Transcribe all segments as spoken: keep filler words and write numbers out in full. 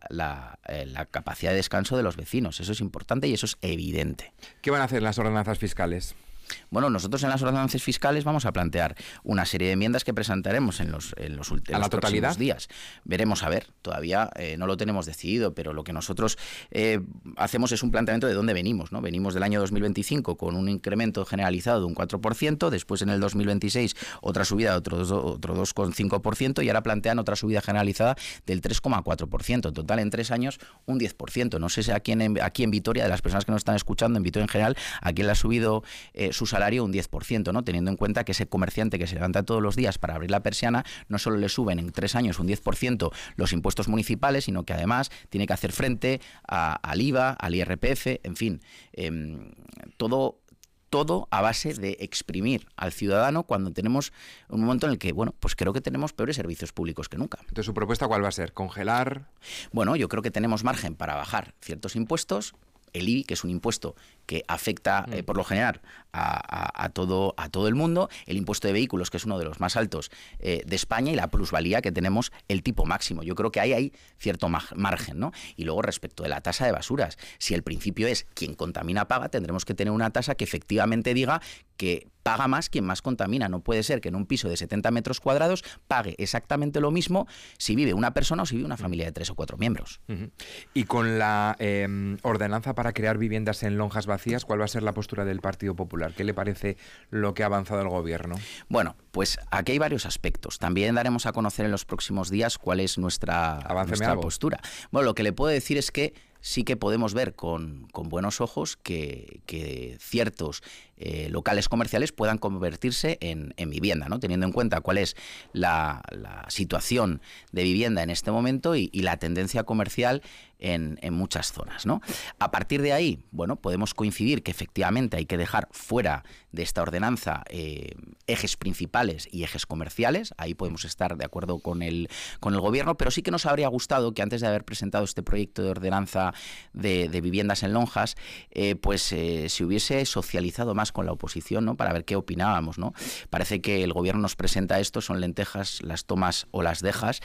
la, eh, la capacidad de descanso de los vecinos. Eso es importante y eso es evidente. ¿Qué van a hacer las ordenanzas fiscales? Bueno, nosotros en las ordenanzas fiscales vamos a plantear una serie de enmiendas que presentaremos en los, en los, en ¿A los la totalidad? próximos días. Veremos, a ver, todavía eh, no lo tenemos decidido, pero lo que nosotros eh, hacemos es un planteamiento de dónde venimos, ¿no? Venimos del año dos mil veinticinco con un incremento generalizado de un cuatro por ciento, después en el dos mil veintiséis otra subida de otro, otro dos coma cinco por ciento y ahora plantean otra subida generalizada del tres coma cuatro por ciento. En total, en tres años, un diez por ciento. No sé si aquí en, aquí en Vitoria, de las personas que nos están escuchando, en Vitoria en general, a quién le ha subido eh, su salario un diez por ciento, ¿no? Teniendo en cuenta que ese comerciante que se levanta todos los días para abrir la persiana, no solo le suben en tres años un diez por ciento los impuestos municipales, sino que además tiene que hacer frente a, al I V A, al I R P F, en fin, eh, todo... todo a base de exprimir al ciudadano cuando tenemos un momento en el que, bueno, pues creo que tenemos peores servicios públicos que nunca. Entonces, ¿su propuesta cuál va a ser? ¿Congelar? Bueno, yo creo que tenemos margen para bajar ciertos impuestos. El I B I, que es un impuesto que afecta eh, por lo general a, a, a, todo, a todo el mundo, el impuesto de vehículos, que es uno de los más altos eh, de España, y la plusvalía, que tenemos el tipo máximo. Yo creo que ahí hay cierto margen, ¿no? Y luego, respecto de la tasa de basuras, si el principio es quien contamina paga, tendremos que tener una tasa que efectivamente diga que paga más quien más contamina. No puede ser que en un piso de setenta metros cuadrados pague exactamente lo mismo si vive una persona o si vive una familia de tres o cuatro miembros. Uh-huh. Y con la eh, ordenanza para crear viviendas en lonjas vacías, ¿cuál va a ser la postura del Partido Popular? ¿Qué le parece lo que ha avanzado el Gobierno? Bueno, pues aquí hay varios aspectos. También daremos a conocer en los próximos días cuál es nuestra, nuestra postura. Bueno, lo que le puedo decir es que sí que podemos ver con, con buenos ojos que, que ciertos eh, locales comerciales puedan convertirse en, en vivienda, ¿no? Teniendo en cuenta cuál es la, la situación de vivienda en este momento y, y la tendencia comercial en, en muchas zonas, ¿no? A partir de ahí, bueno, podemos coincidir que efectivamente hay que dejar fuera de esta ordenanza eh, ejes principales y ejes comerciales. Ahí podemos estar de acuerdo con el, con el Gobierno, pero sí que nos habría gustado que antes de haber presentado este proyecto de ordenanza de, de viviendas en lonjas, eh, pues eh, se hubiese socializado más con la oposición, ¿no? Para ver qué opinábamos, ¿no? Parece que el Gobierno nos presenta esto, son lentejas, las tomas o las dejas,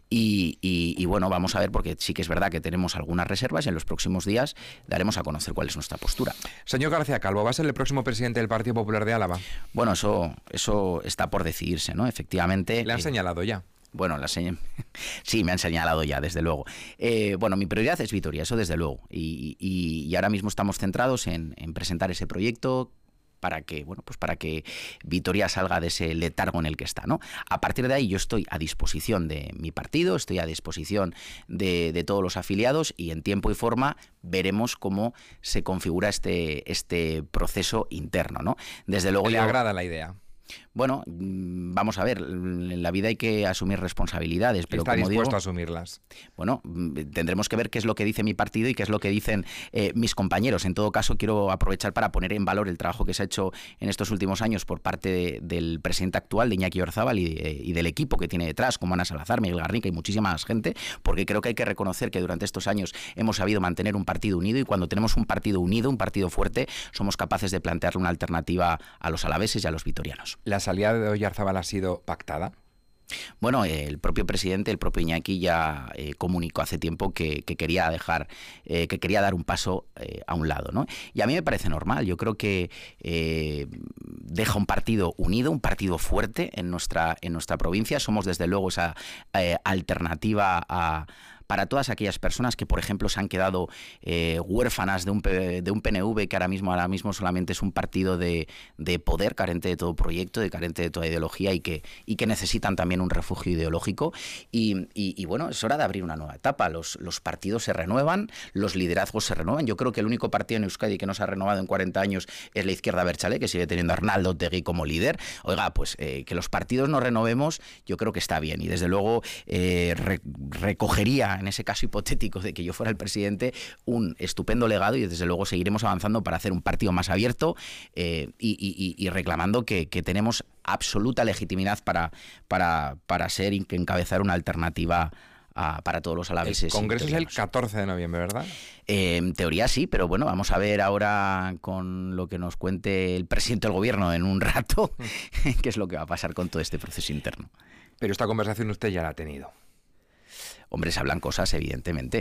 y, y, y bueno, vamos a ver, porque sí que es verdad que tenemos algunas reservas y en los próximos días daremos a conocer cuál es nuestra postura. Señor García Calvo, ¿va a ser el próximo presidente del Partido Popular de Álava? Bueno, eso, eso está por decidirse, ¿no? Efectivamente. ¿Le han eh, señalado ya? Bueno, la señ... sí, me han señalado ya, desde luego. Eh, bueno, mi prioridad es Vitoria, eso desde luego. Y, y, y ahora mismo estamos centrados en, en presentar ese proyecto para que, bueno, pues para que Vitoria salga de ese letargo en el que está, ¿no? A partir de ahí yo estoy a disposición de mi partido, estoy a disposición de, de todos los afiliados y en tiempo y forma veremos cómo se configura este, este proceso interno, ¿no? Desde luego ¿Le yo... agrada la idea? Bueno, vamos a ver, en la vida hay que asumir responsabilidades, pero ¿Está como dispuesto digo, a asumirlas? Bueno, tendremos que ver qué es lo que dice mi partido y qué es lo que dicen eh, mis compañeros. En todo caso, quiero aprovechar para poner en valor el trabajo que se ha hecho en estos últimos años por parte de, del presidente actual, de Iñaki Oyarzabal, y, eh, y del equipo que tiene detrás, como Ana Salazar, Miguel Garnica y muchísima más gente, porque creo que hay que reconocer que durante estos años hemos sabido mantener un partido unido, y cuando tenemos un partido unido, un partido fuerte, somos capaces de plantearle una alternativa a los alaveses y a los vitorianos. ¿La salida de Oyarzabal ha sido pactada? Bueno, el propio presidente, el propio Iñaki ya eh, comunicó hace tiempo que, que quería dejar, eh, que quería dar un paso eh, a un lado, ¿no? Y a mí me parece normal. Yo creo que eh, deja un partido unido, un partido fuerte en nuestra en nuestra provincia. Somos desde luego esa eh, alternativa a para todas aquellas personas que, por ejemplo, se han quedado eh, huérfanas de un, de un P N V que ahora mismo, ahora mismo solamente es un partido de, de poder, carente de todo proyecto, de carente de toda ideología, y que, y que necesitan también un refugio ideológico. Y, y, y bueno, es hora de abrir una nueva etapa. Los, los partidos se renuevan, los liderazgos se renuevan. Yo creo que el único partido en Euskadi que no se ha renovado en cuarenta años es la Izquierda Abertzale, que sigue teniendo a Arnaldo Otegi como líder. Oiga, pues eh, que los partidos nos renovemos, yo creo que está bien. Y desde luego eh, re, recogería, en ese caso hipotético de que yo fuera el presidente, un estupendo legado, y desde luego seguiremos avanzando para hacer un partido más abierto eh, y, y, y reclamando que, que tenemos absoluta legitimidad para, para, para ser y encabezar una alternativa a, para todos los alaveses. El Congreso es el catorce de noviembre, ¿verdad? Eh, en teoría sí, pero bueno, vamos a ver ahora con lo que nos cuente el presidente del Gobierno en un rato qué es lo que va a pasar con todo este proceso interno. Pero esta conversación usted ya la ha tenido. Hombre, se hablan cosas, evidentemente.